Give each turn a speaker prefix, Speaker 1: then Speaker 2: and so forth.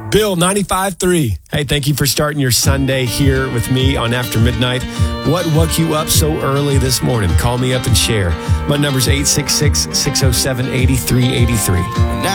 Speaker 1: Bill 95.3. Hey, thank you for starting your Sunday here with me on After Midnight. What woke you up so early this morning? Call me up and share. My number's 866-607-8383.